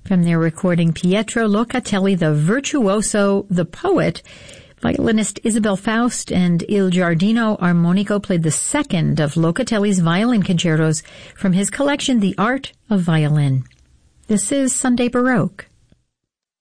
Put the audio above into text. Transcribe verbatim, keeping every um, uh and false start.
From their recording, Pietro Locatelli, the virtuoso, the poet, violinist Isabel Faust and Il Giardino Armonico played the second of Locatelli's violin concertos from his collection, The Art of Violin. This is Sunday Baroque.